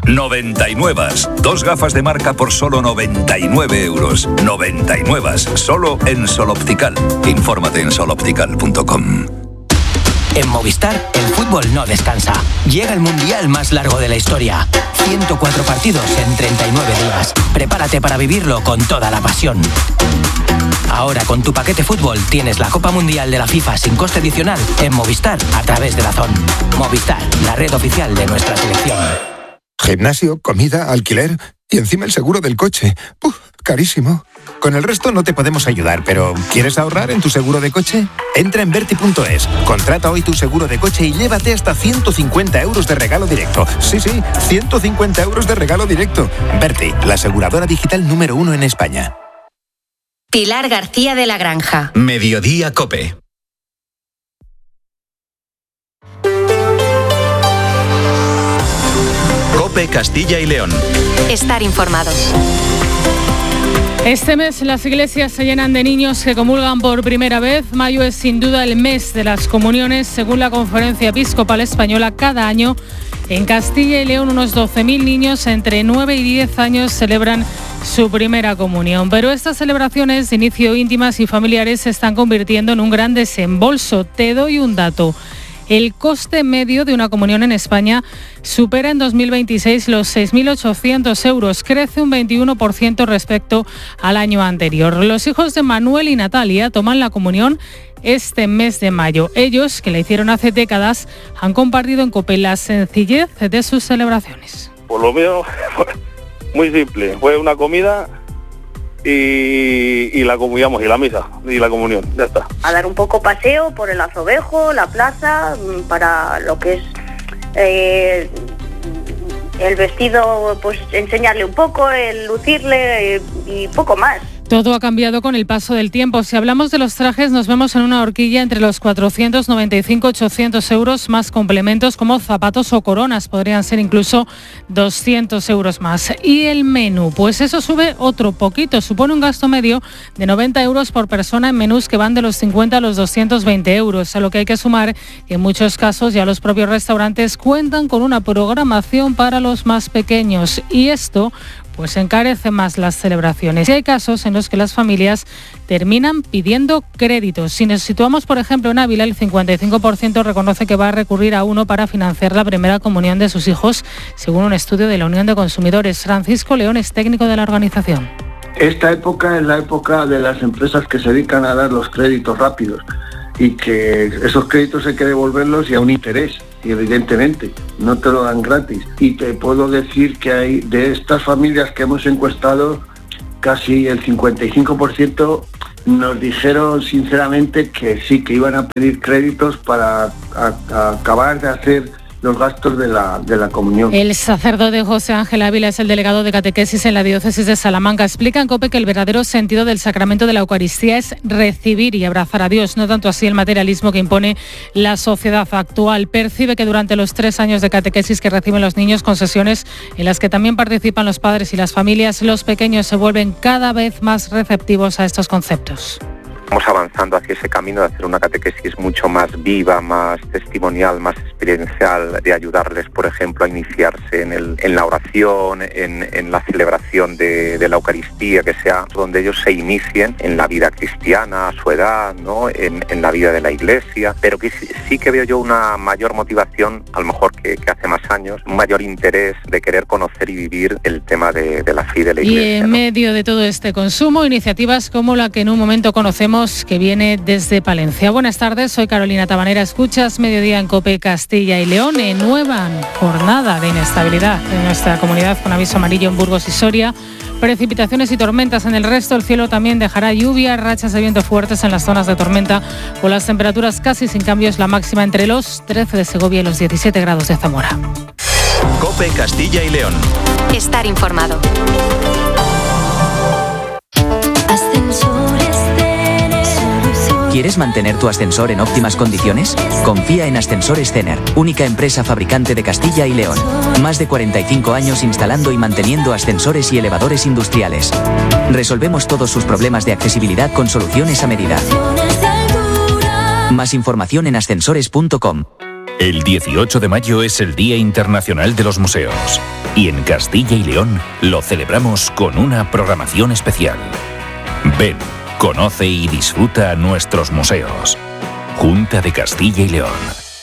99. 2 gafas de marca por solo 99 euros. 99. Solo en Sol Optical. Infórmate en soloptical.com. En Movistar, el fútbol no descansa. Llega el mundial más largo de la historia. 104 partidos en 39 días. Prepárate para vivirlo con toda la pasión. Ahora con tu paquete fútbol tienes la Copa Mundial de la FIFA sin coste adicional en Movistar a través de DAZN. Movistar, la red oficial de nuestra selección. Gimnasio, comida, alquiler y encima el seguro del coche. Carísimo. Con el resto no te podemos ayudar, pero ¿quieres ahorrar en tu seguro de coche? Entra en Verti.es, contrata hoy tu seguro de coche y llévate hasta 150 euros de regalo directo. Sí, 150 euros de regalo directo. Verti, la aseguradora digital número 1 en España. Pilar García de la Granja. Mediodía COPE. COPE Castilla y León. Estar informados. Este mes las iglesias se llenan de niños que comulgan por primera vez. Mayo es sin duda el mes de las comuniones. Según la Conferencia Episcopal Española, cada año en Castilla y León unos 12.000 niños entre 9 y 10 años celebran su primera comunión. Pero estas celebraciones de inicio íntimas y familiares se están convirtiendo en un gran desembolso. Te doy un dato. El coste medio de una comunión en España supera en 2026 los 6.800 euros, crece un 21% respecto al año anterior. Los hijos de Manuel y Natalia toman la comunión este mes de mayo. Ellos, que la hicieron hace décadas, han compartido en COPE la sencillez de sus celebraciones. Por lo mío, muy simple, fue una comida y la comulgamos, y la misa, y la comunión, ya está. A dar un poco paseo por el Azovejo, la plaza, para lo que es el vestido, pues enseñarle un poco, el lucirle y poco más. Todo ha cambiado con el paso del tiempo. Si hablamos de los trajes, nos vemos en una horquilla entre los 495 y 800 euros, más complementos como zapatos o coronas. Podrían ser incluso 200 euros más. Y el menú, pues eso sube otro poquito. Supone un gasto medio de 90 euros por persona en menús que van de los 50 a los 220 euros. A lo que hay que sumar que en muchos casos ya los propios restaurantes cuentan con una programación para los más pequeños. Y esto pues encarece más las celebraciones. Y hay casos en los que las familias terminan pidiendo créditos. Si nos situamos, por ejemplo, en Ávila, el 55% reconoce que va a recurrir a uno para financiar la primera comunión de sus hijos, según un estudio de la Unión de Consumidores. Francisco León es técnico de la organización. Esta época es la época de las empresas que se dedican a dar los créditos rápidos y que esos créditos hay que devolverlos y a un interés. Y evidentemente no te lo dan gratis. Y te puedo decir que hay de estas familias que hemos encuestado, casi el 55% nos dijeron sinceramente que sí, que iban a pedir créditos para acabar de hacer los gastos de la comunión. El sacerdote José Ángel Ávila es el delegado de catequesis en la diócesis de Salamanca. Explica en COPE que el verdadero sentido del sacramento de la Eucaristía es recibir y abrazar a Dios, no tanto así el materialismo que impone la sociedad actual. Percibe que durante los 3 años de catequesis que reciben los niños, con sesiones en las que también participan los padres y las familias, los pequeños se vuelven cada vez más receptivos a estos conceptos. Estamos avanzando hacia ese camino de hacer una catequesis mucho más viva, más testimonial, más experiencial, de ayudarles, por ejemplo, a iniciarse en la oración, en la celebración de la Eucaristía, que sea donde ellos se inicien en la vida cristiana a su edad, ¿no? en la vida de la Iglesia, pero que sí que veo yo una mayor motivación, a lo mejor que hace más años, un mayor interés de querer conocer y vivir el tema de la fe de la Iglesia. Y en medio de todo este consumo, iniciativas como la que en un momento conocemos, que viene desde Palencia. Buenas tardes, soy Carolina Tabanera. Escuchas Mediodía en COPE Castilla y León. En nueva jornada de inestabilidad en nuestra comunidad, con aviso amarillo en Burgos y Soria. Precipitaciones y tormentas en el resto. El cielo también dejará lluvia, rachas de viento fuertes en las zonas de tormenta, con las temperaturas casi sin cambios, la máxima entre los 13 de Segovia y los 17 grados de Zamora. COPE Castilla y León. Estar informado. ¿Quieres mantener tu ascensor en óptimas condiciones? Confía en Ascensores Cener, única empresa fabricante de Castilla y León. Más de 45 años instalando y manteniendo ascensores y elevadores industriales. Resolvemos todos sus problemas de accesibilidad con soluciones a medida. Más información en ascensores.com. El 18 de mayo es el Día Internacional de los Museos y en Castilla y León lo celebramos con una programación especial. Ven, conoce y disfruta nuestros museos. Junta de Castilla y León.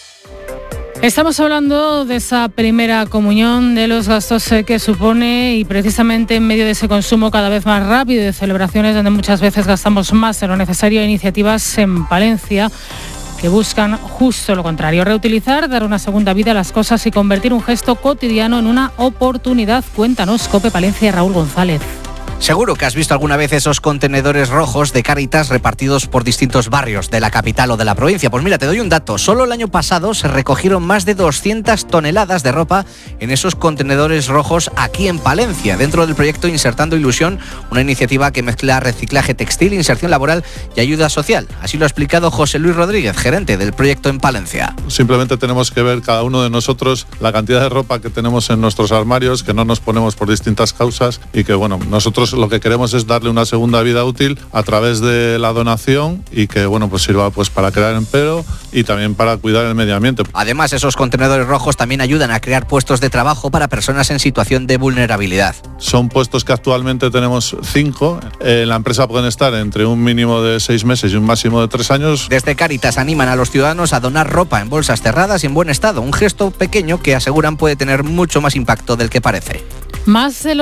Estamos hablando de esa primera comunión, de los gastos que supone, y precisamente en medio de ese consumo cada vez más rápido de celebraciones donde muchas veces gastamos más de lo necesario, iniciativas en Palencia que buscan justo lo contrario: reutilizar, dar una segunda vida a las cosas y convertir un gesto cotidiano en una oportunidad. Cuéntanos, COPE Palencia, Raúl González. Seguro que has visto alguna vez esos contenedores rojos de Cáritas repartidos por distintos barrios de la capital o de la provincia. Pues mira, te doy un dato. Solo el año pasado se recogieron más de 200 toneladas de ropa en esos contenedores rojos aquí en Palencia, dentro del proyecto Insertando Ilusión, una iniciativa que mezcla reciclaje textil, inserción laboral y ayuda social. Así lo ha explicado José Luis Rodríguez, gerente del proyecto en Palencia. Simplemente tenemos que ver cada uno de nosotros la cantidad de ropa que tenemos en nuestros armarios, que no nos ponemos por distintas causas, y que bueno, nosotros lo que queremos es darle una segunda vida útil a través de la donación y que bueno, pues sirva pues para crear empleo y también para cuidar el medio ambiente. Además, esos contenedores rojos también ayudan a crear puestos de trabajo para personas en situación de vulnerabilidad. Son puestos que actualmente tenemos 5. En la empresa pueden estar entre un mínimo de 6 meses y un máximo de 3 años. Desde Cáritas animan a los ciudadanos a donar ropa en bolsas cerradas y en buen estado, un gesto pequeño que aseguran puede tener mucho más impacto del que parece. Más del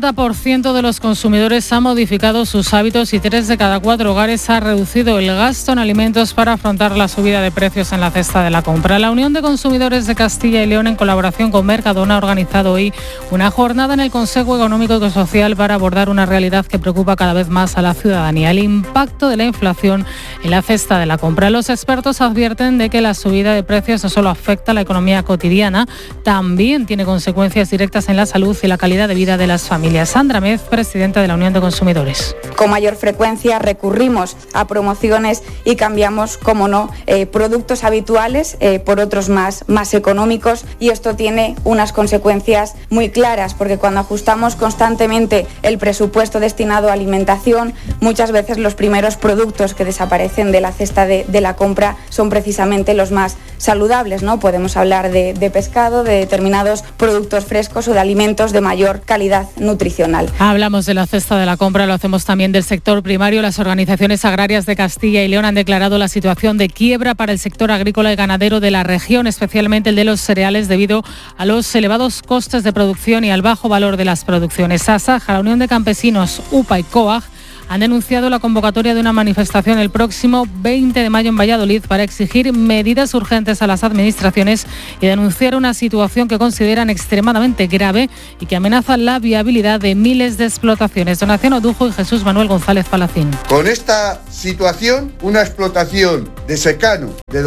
80% de los consumidores ha modificado sus hábitos y 3 de cada 4 hogares ha reducido el gasto en alimentos para afrontar la subida de precios en la cesta de la compra. La Unión de Consumidores de Castilla y León, en colaboración con Mercadona, ha organizado hoy una jornada en el Consejo Económico y Social para abordar una realidad que preocupa cada vez más a la ciudadanía: el impacto de la inflación en la cesta de la compra. Los expertos advierten de que la subida de precios no solo afecta a la economía cotidiana, también tiene consecuencias directas en la salud y la calidad de vida de las familias. Sandra Mez, presidenta de la Unión de Consumidores. Con mayor frecuencia recurrimos a promociones y cambiamos, como no, productos habituales por otros más económicos, y esto tiene unas consecuencias muy claras, porque cuando ajustamos constantemente el presupuesto destinado a alimentación, muchas veces los primeros productos que desaparecen de la cesta de la compra son precisamente los más saludables, ¿no? Podemos hablar de pescado, de determinados productos frescos o de alimentos de mayor calidad nutricional. Hablamos de la cesta de la compra, lo hacemos también del sector primario. Las organizaciones agrarias de Castilla y León han declarado la situación de quiebra para el sector agrícola y ganadero de la región, especialmente el de los cereales, debido a los elevados costes de producción y al bajo valor de las producciones. Asaja, la Unión de Campesinos, UPA y COAG han denunciado la convocatoria de una manifestación el próximo 20 de mayo en Valladolid para exigir medidas urgentes a las administraciones y denunciar una situación que consideran extremadamente grave y que amenaza la viabilidad de miles de explotaciones. Donación Odujo y Jesús Manuel González Palacín. Con esta situación, una explotación de secano de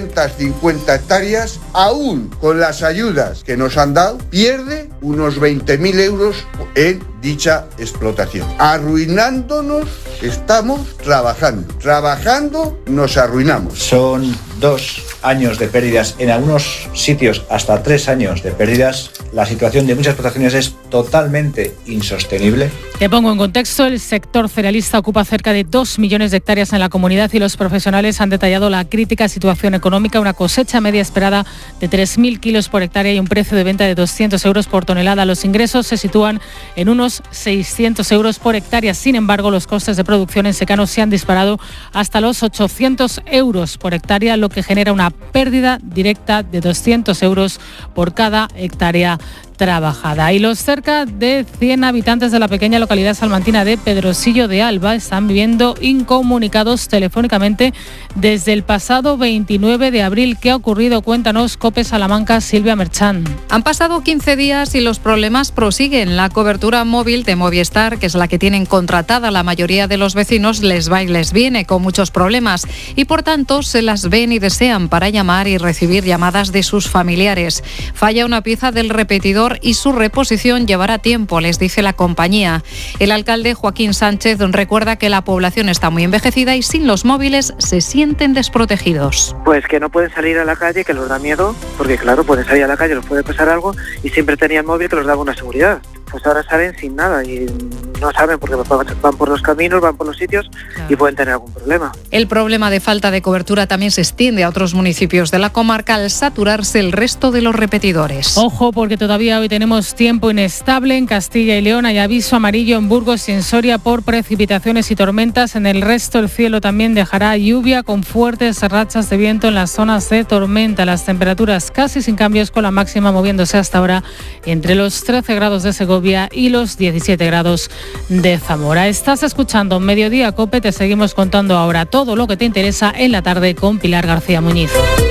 250 hectáreas, aún con las ayudas que nos han dado, pierde unos 20.000 euros en dicha explotación. Arruinándonos estamos trabajando nos arruinamos. Son 2 años de pérdidas, en algunos sitios hasta 3 años de pérdidas. La situación de muchas explotaciones es totalmente insostenible. Te pongo en contexto: el sector cerealista ocupa cerca de 2 millones de hectáreas en la comunidad y los profesionales han detallado la crítica situación económica, una cosecha media esperada de 3.000 kilos por hectárea y un precio de venta de 200 euros por tonelada. Los ingresos se sitúan en unos 600 euros por hectárea. Sin embargo, los costes de producción en secano se han disparado hasta los 800 euros por hectárea, lo que genera una pérdida directa de 200 euros por cada hectárea trabajada. Y los cerca de 100 habitantes de la pequeña localidad salmantina de Pedrosillo de Alba están viviendo incomunicados telefónicamente desde el pasado 29 de abril. ¿Qué ha ocurrido? Cuéntanos, COPE Salamanca, Silvia Merchán. Han pasado 15 días y los problemas prosiguen. La cobertura móvil de Movistar, que es la que tienen contratada la mayoría de los vecinos, les va y les viene con muchos problemas y por tanto se las ven y desean para llamar y recibir llamadas de sus familiares. Falla una pieza del repetidor y su reposición llevará tiempo, les dice la compañía. El alcalde Joaquín Sánchez recuerda que la población está muy envejecida y sin los móviles se sienten desprotegidos. Pues que no pueden salir a la calle, que les da miedo, porque claro, pueden salir a la calle, les puede pasar algo y siempre tenían móvil que les daba una seguridad. Pues ahora salen sin nada y no saben porque van por los caminos, van por los sitios y pueden tener algún problema. El problema de falta de cobertura también se extiende a otros municipios de la comarca al saturarse el resto de los repetidores. Ojo, porque todavía hoy tenemos tiempo inestable en Castilla y León. Hay aviso amarillo en Burgos y en Soria por precipitaciones y tormentas. En el resto el cielo también dejará lluvia con fuertes rachas de viento en las zonas de tormenta. Las temperaturas casi sin cambios, con la máxima moviéndose hasta ahora entre los 13 grados de Segovia y los 17 grados de Zamora. Estás escuchando Mediodía Cope, te seguimos contando ahora todo lo que te interesa en la tarde con Pilar García Muñiz.